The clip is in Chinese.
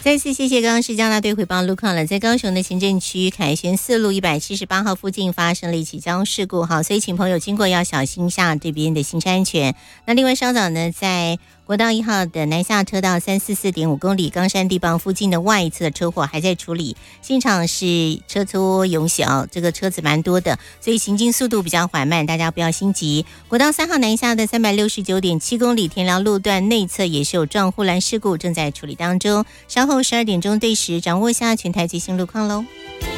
再次谢谢刚刚是交大队回报路况了，在高雄的前镇区凯旋4路178号附近发生了一起交通事故，好，所以请朋友经过要小心一下这边的行车安全。那另外稍早呢，在国道1号的南下车道344.5公里冈山地磅附近的外一侧的车祸还在处理，现场是车多拥挤，这个车子蛮多的，所以行进速度比较缓慢，大家不要心急。国道3号南下的369.7公里田寮路段内侧也是有撞护栏事故，正在处理当中，稍后12点钟对时掌握下全台最新路况喽。